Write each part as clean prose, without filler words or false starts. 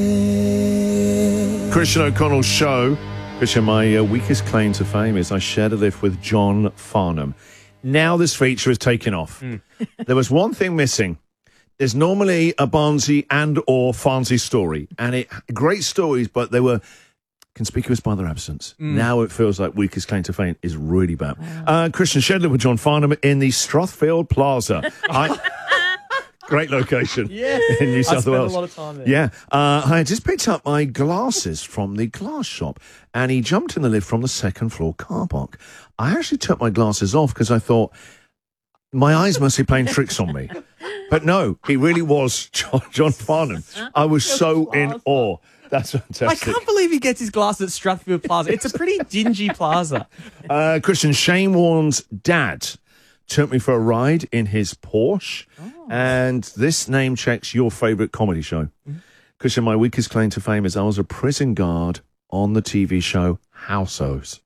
Christian O'Connell's show. Christian, my weakest claim to fame is I shared a lift with John Farnham. Now this feature is taking off. There was one thing missing. There's normally a Barnsey and or Farnsey story, and great stories, but they were conspicuous by their absence. Now it feels like weakest claim to fame is really bad. Wow. Christian shared a lift with John Farnham in the Strathfield Plaza. Great location in New South Wales. I spent a lot of time there. Yeah. I had just picked up my glasses from the glass shop, and he jumped in the lift from the second floor car park. I actually took my glasses off because I thought my eyes must be playing tricks on me. But no, he really was John Farnham. I was so in awe. That's fantastic. I can't believe he gets his glasses at Strathfield Plaza. It's a pretty dingy plaza. Christian, Shane Warne's dad took me for a ride in his Porsche, and this name checks your favourite comedy show. Christian, my weakest claim to fame is I was a prison guard on the TV show Houseos.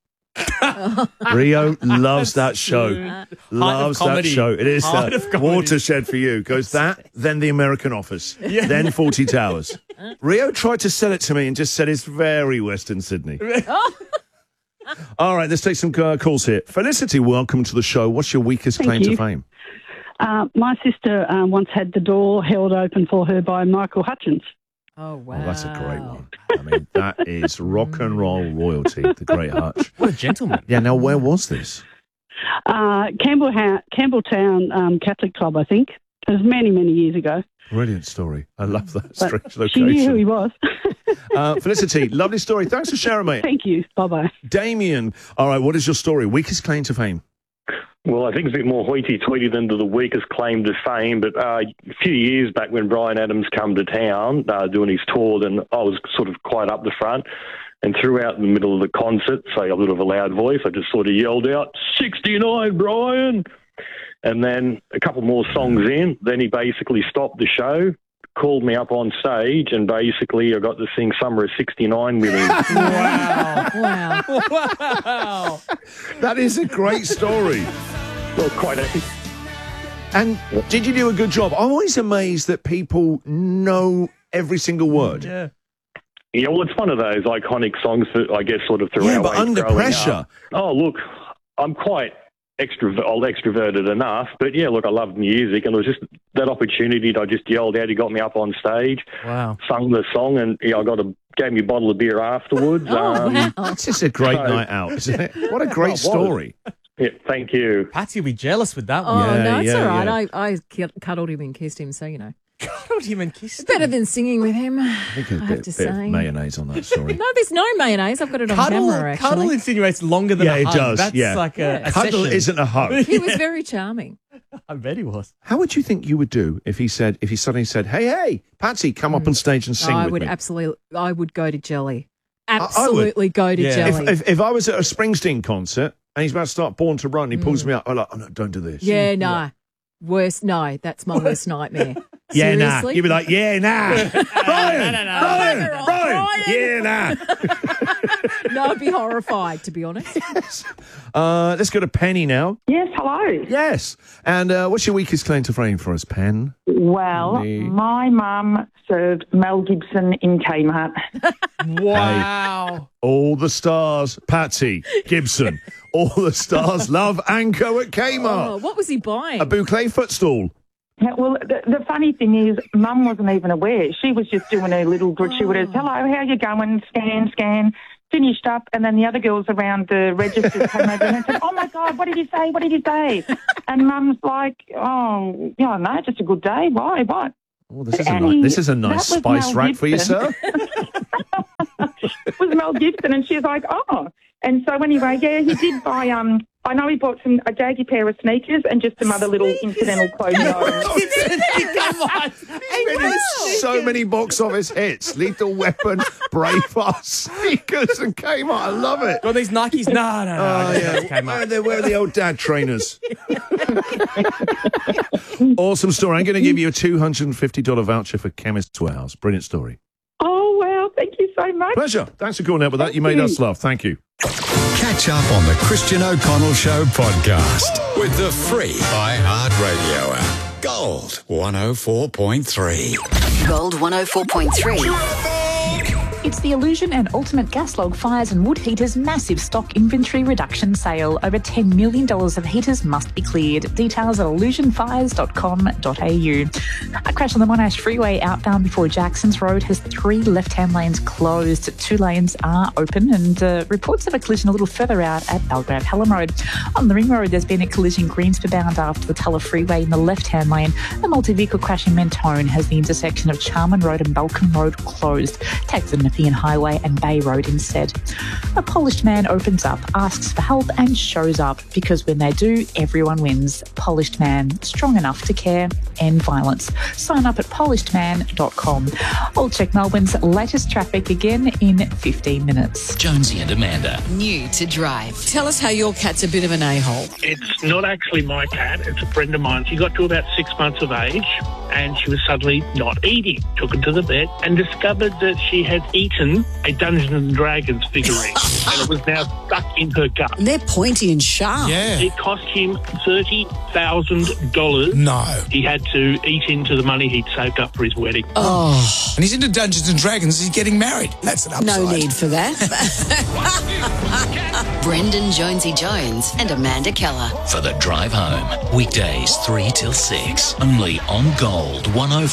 Rio loves that show. Loves that show. It is watershed for you. Goes that, then The American Office, then 40 Towers. Rio tried to sell it to me and just said it's very Western Sydney. All right, let's take some calls here. Felicity, welcome to the show. What's your weakest claim to fame? My sister once had the door held open for her by Michael Hutchins. Oh, wow. Oh, that's a great one. I mean, that is rock and roll royalty, the great Hutch. What a gentleman. Yeah, now where was this? Campbelltown Catholic Club, I think. It was many, many years ago. Brilliant story. I love that But strange location. she knew who he was. Felicity, lovely story. Thanks for sharing, mate. Thank you. Bye-bye. Damien, all right, what is your story? Weakest claim to fame? Well, I think it's a bit more hoity-toity than the weakest claim to fame, but a few years back when Bryan Adams come to town doing his tour, then I was sort of quite up the front, and throughout the middle of the concert, say a bit of a loud voice, I just sort of yelled out, 69, Bryan! And then a couple more songs in, then he basically stopped the show, called me up on stage, and basically I got to sing Summer of 69 with him. Wow. That is a great story. Well, quite a... And did you do a good job? I'm always amazed that people know every single word. Yeah. Yeah, well, it's one of those iconic songs that I guess sort of throughout. Yeah, but under pressure. Oh, look, I'm quite extroverted enough, but yeah, look, I love music, and it was just that opportunity that I just yelled out. He got me up on stage, sung the song, and gave me a bottle of beer afterwards. Wow. It's just a great night out, isn't it? What a great story. Yeah, thank you. Patsy will be jealous with that Oh, one. no, it's all right. yeah. I cuddled him and kissed him, so, you know. Cuddled him and kissed It's better than singing with him, I think a I have bit to of say. mayonnaise on that story. No, there's no mayonnaise. I've got it on camera, actually. Cuddle insinuates longer than a hug. it does. That's like a Cuddle session. isn't a hug. He was very charming. I bet he was. How would you think you would do if he suddenly said, hey, Patsy, come up on stage and sing I with would me? absolutely, I would go to Jelly. I would. Absolutely go to Yeah. Jelly. If I was at a Springsteen concert and he's about to start Born to Run, he pulls me up. I'm like, oh, no, don't do this. Yeah, no. No, that's my worst nightmare. Yeah, nah. Seriously? You'd be like, yeah, nah. Brian, yeah, nah. No, I'd be horrified, to be honest. Let's go to Penny now. Yes, hello. Yes. And what's your weakest claim to fame for us, Pen? Well, Me. my mum served Mel Gibson in Kmart. Wow. All the stars, Patsy, Gibson, all the stars love Anko at Oh, Kmart. what was he buying? A boucle footstool. Yeah, well, the funny thing is, Mum wasn't even aware. She was just doing her little gratuitous, hello, how you going, scan, finished up, and then the other girls around the register came over and said, oh, my God, what did you say? And Mum's like, oh, yeah, no, just a good day. Why, what? Oh, this is a nice that was spice Mel rack for you, Gibson. sir. It was Mel Gibson, and she's like, oh. And so anyway, yeah, he did buy, I know he bought a daggy pair of sneakers and just some other little incidental clothing items. Come on. So many box office hits. Lethal Weapon, Braveheart, sneakers and Kmart. I love it. Got these Nikes? No. Where are the old dad trainers? Awesome story. I'm going to give you a $250 voucher for Chemist's Warehouse. Brilliant story. Oh, wow, thank you so much. Pleasure. Thanks for calling out with that. You made us laugh. Thank you. Catch up on the Christian O'Connell Show podcast with the free iHeartRadio app. Gold 104.3. Gold 104.3. It's the Illusion and Ultimate Gas Log Fires and Wood Heaters massive stock inventory reduction sale. Over $10 million of heaters must be cleared. Details at illusionfires.com.au. A crash on the Monash Freeway outbound before Jacksons Road has 3 left-hand lanes closed. 2 lanes are open, and reports of a collision a little further out at Belgrave Hallam Road. On the Ring Road, there's been a collision Greensborough bound after the Tulla Freeway in the left-hand lane. A multi-vehicle crash in Mentone has the intersection of Charman Road and Balcombe Road closed. Take the Nepean Highway and Bay Road instead. A polished man opens up, asks for help and shows up, because when they do, everyone wins. Polished Man, strong enough to care, end violence. Sign up at polishedman.com. I'll check Melbourne's latest traffic again in 15 minutes. Jonesy and Amanda. New to drive. Tell us how your cat's a bit of an a-hole. It's not actually my cat, it's a friend of mine. She got to about 6 months of age and she was suddenly not eating. Took her to the vet and discovered that she had eaten a Dungeons and Dragons figurine and it was now stuck in her gut. They're pointy and sharp. Yeah. It cost him $30,000. No. He had to eat into the money he'd saved up for his wedding. Oh. And he's into Dungeons and Dragons. He's getting married. That's an upside. No need for that. Brendan Jonesy Jones and Amanda Keller. For the drive home. Weekdays 3 till 6. Only on Gold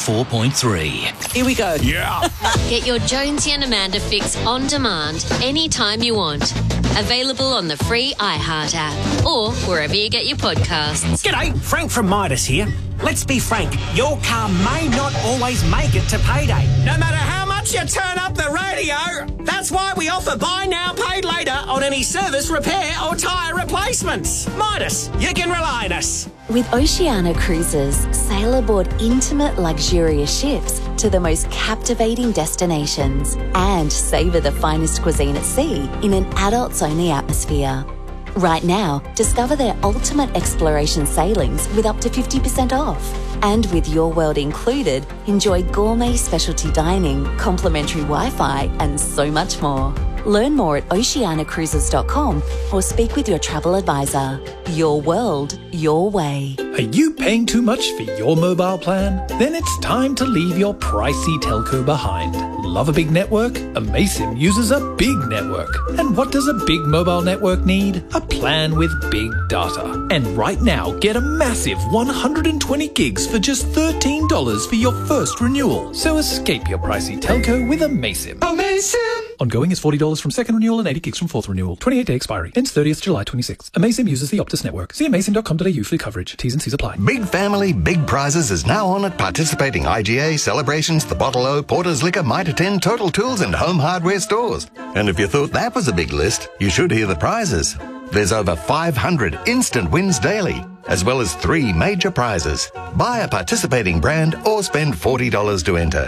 104.3. Here we go. Yeah. Get your Jonesy and Amanda fix on demand anytime you want. Available on the free iHeart app or wherever you get your podcasts. G'day, Frank from Midas here. Let's be frank, your car may not always make it to payday. No matter how much you turn up the radio, that's why we offer buy now, pay later on any service, repair or tyre replacements. Midas, you can rely on us. With Oceania Cruises, sail aboard intimate, luxurious ships to the most captivating destinations and savour the finest cuisine at sea in an adults-only atmosphere. Right now, discover their ultimate exploration sailings with up to 50% off. And with Your World included, enjoy gourmet specialty dining, complimentary Wi-Fi and so much more. Learn more at oceanacruises.com or speak with your travel advisor. Your world, your way. Are you paying too much for your mobile plan? Then it's time to leave your pricey telco behind. Love a big network? Amaysim uses a big network. And what does a big mobile network need? A plan with big data. And right now, get a massive 120 gigs for just $13 for your first renewal. So escape your pricey telco with Amaysim. Amaysim! Ongoing is $40 from second renewal and 80 gigs from fourth renewal. 28-day expiry. Ends 30th July 26. Amaysim uses the Optus network. See amaysim.com.au for coverage. T's and C's apply. Big Family, Big Prizes is now on at participating IGA, Celebrations, The Bottle O, Porter's Liquor, Mitre 10, Total Tools and Home Hardware stores. And if you thought that was a big list, you should hear the prizes. There's over 500 instant wins daily, as well as 3 major prizes. Buy a participating brand or spend $40 to enter.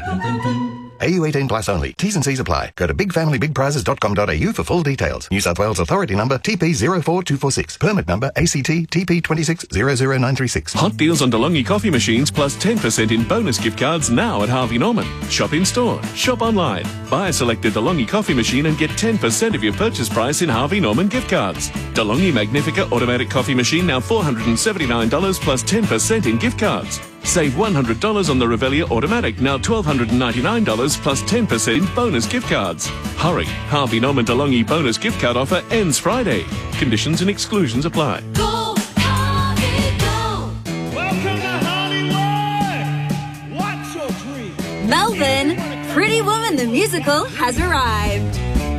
AU 18 plus only. T's and C's apply. Go to bigfamilybigprizes.com.au for full details. New South Wales Authority number TP04246. Permit number ACT TP2600936. Hot deals on DeLonghi coffee machines plus 10% in bonus gift cards now at Harvey Norman. Shop in store. Shop online. Buy a selected DeLonghi coffee machine and get 10% of your purchase price in Harvey Norman gift cards. DeLonghi Magnifica automatic coffee machine now $479 plus 10% in gift cards. Save $100 on the Revelia Automatic, now $1,299 plus 10% in bonus gift cards. Hurry, Harvey Norman DeLonghi bonus gift card offer ends Friday. Conditions and exclusions apply. Go, Harvey, go! Welcome to Hollywood! What's your dream? Melbourne, Pretty Woman the musical has arrived.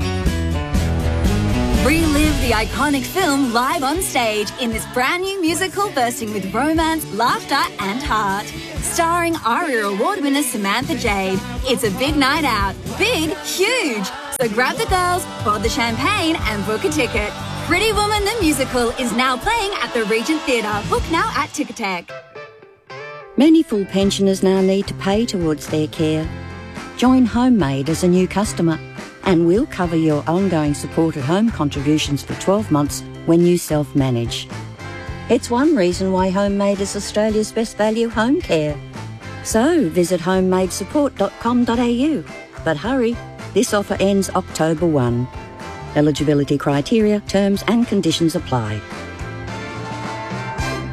Relive the iconic film live on stage in this brand new musical bursting with romance, laughter and heart. Starring ARIA Award winner Samantha Jade. It's a big night out. Big, huge. So grab the girls, pour the champagne and book a ticket. Pretty Woman the musical is now playing at the Regent Theatre. Book now at Ticketek. Many full pensioners now need to pay towards their care. Join Homemade as a new customer and we'll cover your ongoing support at home contributions for 12 months when you self-manage. It's one reason why Homemade is Australia's best value home care. So visit homemadesupport.com.au. But hurry, this offer ends October 1. Eligibility criteria, terms and conditions apply.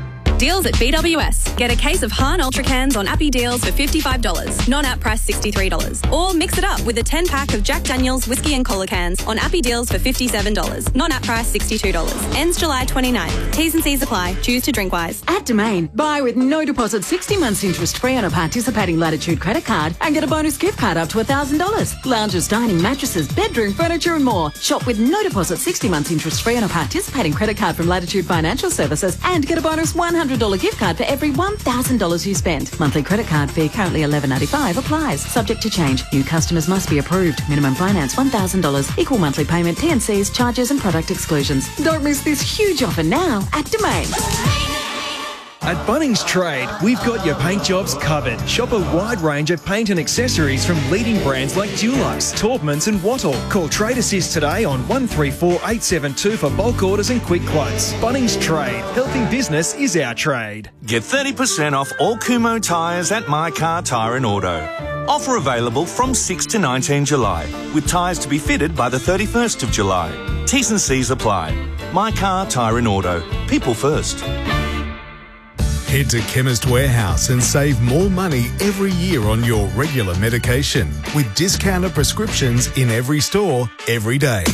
Deals at BWS. Get a case of Hahn Ultra cans on Appy Deals for $55. Non-app price $63. Or mix it up with a 10-pack of Jack Daniel's whiskey and cola cans on Appy Deals for $57. Non-app price $62. Ends July 29th. T's and C's apply. Choose to drink wise. At Domain, buy with no deposit 60 months interest free on a participating Latitude credit card and get a bonus gift card up to $1,000. Lounges, dining, mattresses, bedroom, furniture and more. Shop with no deposit 60 months interest free on a participating credit card from Latitude Financial Services and get a bonus $100 gift card for every $1,000 you spend. Monthly credit card fee currently $11.85 applies. Subject to change. New customers must be approved. Minimum finance $1,000. Equal monthly payment, T&Cs, charges and product exclusions. Don't miss this huge offer now at Domain. At Bunnings Trade, we've got your paint jobs covered. Shop a wide range of paint and accessories from leading brands like Dulux, Taubmans and Wattle. Call Trade Assist today on 134 872 for bulk orders and quick quotes. Bunnings Trade. Helping business is our trade. Get 30% off all Kumho tyres at My Car Tyre and Auto. Offer available from 6 to 19 July, with tyres to be fitted by the 31st of July. T's and C's apply. My Car Tyre and Auto. People first. Head to Chemist Warehouse and save more money every year on your regular medication with discounted prescriptions in every store, every day.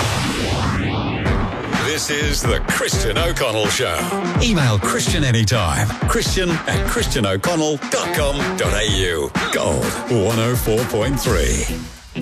This is the Christian O'Connell Show. Email Christian anytime. Christian@christianoconnell.com.au. Gold 104.3.